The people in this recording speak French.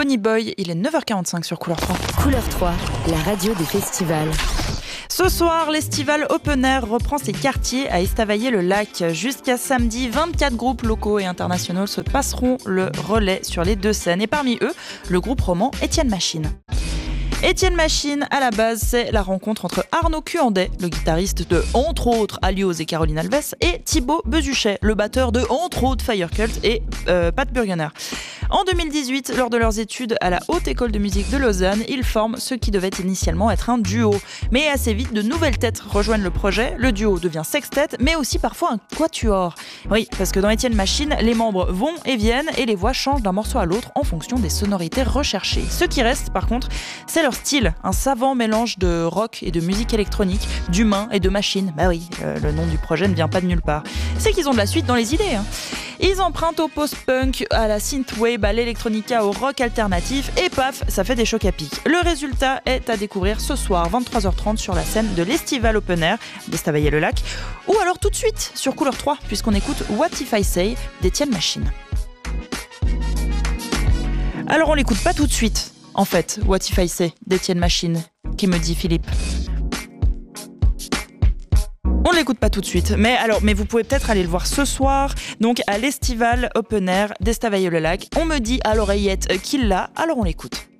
Ponyboy, il est 9h45 sur Couleur 3. Couleur 3, la radio des festivals. Ce soir, l'Estival Open Air reprend ses quartiers à Estavayer-le-Lac. Jusqu'à samedi, 24 groupes locaux et internationaux se passeront le relais sur les deux scènes. Et parmi eux, le groupe roman Étienne Machine. Étienne Machine, à la base, c'est la rencontre entre Arnaud Cuandet, le guitariste de, entre autres, Alios et Caroline Alves, et Thibaut Bezuchet, le batteur de, entre autres, Firecult et Pat Burgener. En 2018, lors de leurs études à la Haute École de musique de Lausanne, ils forment ce qui devait initialement être un duo. Mais assez vite, de nouvelles têtes rejoignent le projet. Le duo devient sextet, mais aussi parfois un quatuor. Oui, parce que dans Étienne Machine, les membres vont et viennent et les voix changent d'un morceau à l'autre en fonction des sonorités recherchées. Ce qui reste, par contre, c'est leur style, un savant mélange de rock et de musique électronique, d'humains et de machines. Bah oui, le nom du projet ne vient pas de nulle part. C'est qu'ils ont de la suite dans les idées. Ils empruntent au post-punk, à la synthwave, à l'électronica, au rock alternatif et paf, ça fait des chocs à pic. Le résultat est à découvrir ce soir, 23h30 sur la scène de l'Estival Open Air d'Estavayer-le-Lac ou alors tout de suite sur Couleur 3 puisqu'on écoute What If I Say d'Étienne Machine. Alors on l'écoute pas tout de suite, en fait, What If I Say d'Étienne Machine, qui me dit Philippe. On ne l'écoute pas tout de suite, mais vous pouvez peut-être aller le voir ce soir, donc à l'Estival Open Air d'Estavayer-le-Lac. On me dit à l'oreillette qu'il l'a, alors on l'écoute.